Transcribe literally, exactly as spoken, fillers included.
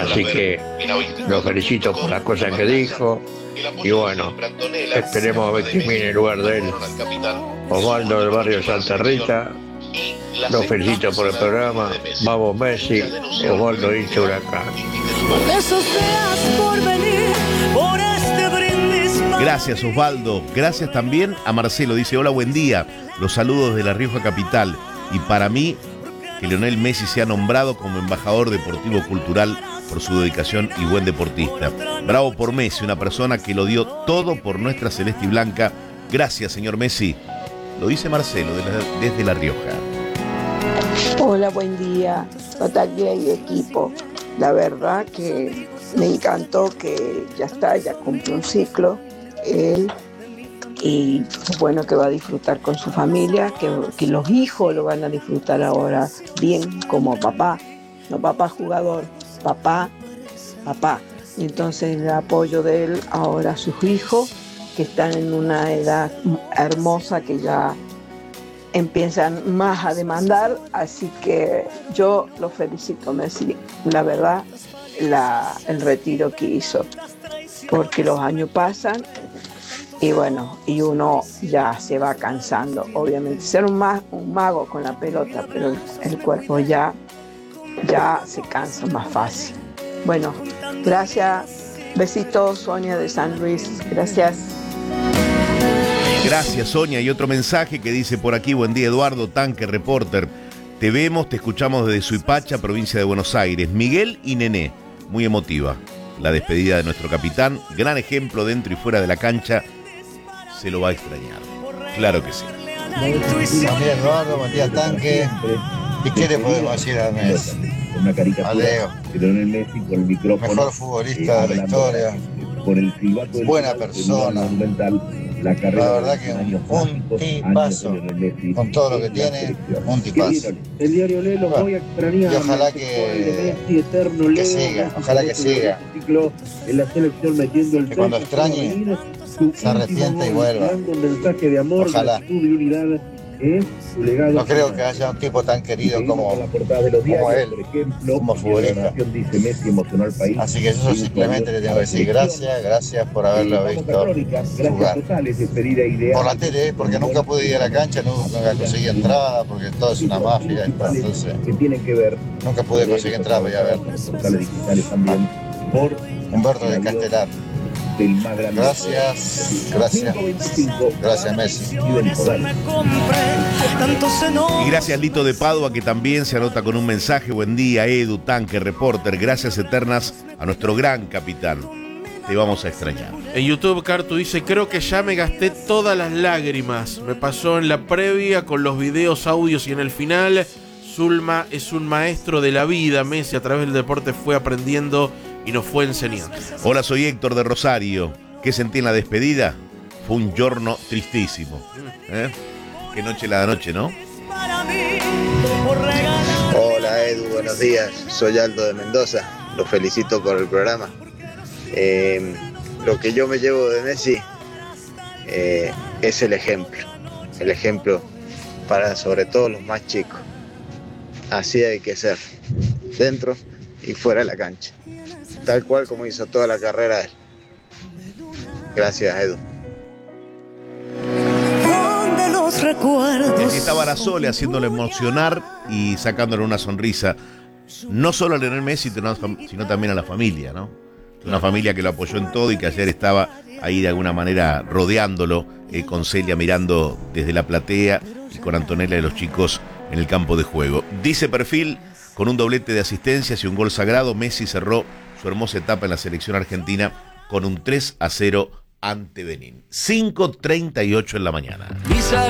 Así que lo felicito por las cosas que dijo. Y bueno, esperemos a ver quién viene en lugar de él. Osvaldo del barrio Santa Rita. Los felicito por el programa. Vamos Messi. Osvaldo hincha Huracán. Gracias Osvaldo. Gracias también a Marcelo. Dice: hola, buen día. Los saludos de La Rioja Capital. Y para mí, que Lionel Messi sea nombrado como embajador deportivo cultural por su dedicación y buen deportista. Bravo por Messi, una persona que lo dio todo por nuestra celeste y blanca. Gracias, señor Messi. Lo dice Marcelo de la, desde La Rioja. Hola, buen día, Natalia y equipo. La verdad que me encantó que ya está, ya cumple un ciclo él, y bueno, que va a disfrutar con su familia, que, que los hijos lo van a disfrutar ahora bien como papá, no papá jugador, papá, papá. Y entonces el apoyo de él ahora a sus hijos, que están en una edad hermosa, que ya empiezan más a demandar, así que yo lo felicito, Messi, la verdad, la, el retiro que hizo, porque los años pasan y bueno, y uno ya se va cansando, obviamente, ser un, ma- un mago con la pelota, pero el, el cuerpo ya, ya se cansa más fácil. Bueno, gracias, besitos, Sonia de San Luis, gracias. Gracias, Sonia. Y otro mensaje que dice por aquí: buen día, Eduardo, tanque, reporter. Te vemos, te escuchamos desde Suipacha, provincia de Buenos Aires. Miguel y Nené, muy emotiva la despedida de nuestro capitán. Gran ejemplo dentro y fuera de la cancha. Se lo va a extrañar. Claro que sí. Buen día, Eduardo, buen día, tanque. ¿Y qué le podemos decir a Messi? A Leo, mejor futbolista de la historia, buena persona. La verdad que un tipazo, con todo lo que tiene, un tipazo. Bueno, y ojalá que, que siga, ojalá que siga. Que cuando extrañe, se arrepienta y vuelva. Ojalá. No creo que haya un tipo tan querido como, como él, como futbolista. Así que yo simplemente le tengo que decir gracias, gracias por haberlo visto jugar. Por la tele, porque nunca pude ir a la cancha, nunca conseguí entrada, porque todo es una mafia. Entonces, nunca pude conseguir entrada para ir a verlo. Humberto de Castelar. Gracias, gracias, gracias Messi. Y gracias Lito de Padua, que también se anota con un mensaje. Buen día, Edu, tanque, reporter. Gracias eternas a nuestro gran capitán. Te vamos a extrañar. En YouTube, Cartu dice: creo que ya me gasté todas las lágrimas. Me pasó en la previa con los videos, audios y en el final. Zulma es un maestro de la vida. Messi a través del deporte fue aprendiendo y nos fue enseñando. Hola, soy Héctor de Rosario. ¿Qué sentí en la despedida? Fue un giorno tristísimo. ¿Eh? Qué noche la noche, ¿no? Hola Edu, buenos días. Soy Aldo de Mendoza. Los felicito por el programa. Eh, lo que yo me llevo de Messi eh, es el ejemplo. El ejemplo para sobre todo los más chicos. Así hay que ser. Dentro y fuera de la cancha. Tal cual como hizo toda la carrera él. Gracias, Edu. Aquí estaba la Sole haciéndole emocionar y sacándole una sonrisa. No solo a Lionel Messi, sino también a la familia, ¿no? Una familia que lo apoyó en todo y que ayer estaba ahí de alguna manera rodeándolo, eh, con Celia mirando desde la platea y con Antonella y los chicos en el campo de juego. Dice Perfil, con un doblete de asistencias y un gol sagrado, Messi cerró su hermosa etapa en la selección argentina con un tres a cero ante Benín. cinco treinta y ocho en la mañana.